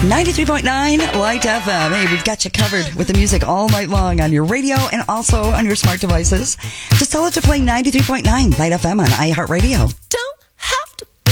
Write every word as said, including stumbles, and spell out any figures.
ninety-three point nine Light F M. Hey, we've got you covered with the music all night long on your radio and also on your smart devices. Just tell it to play ninety-three point nine Light F M on iHeartRadio.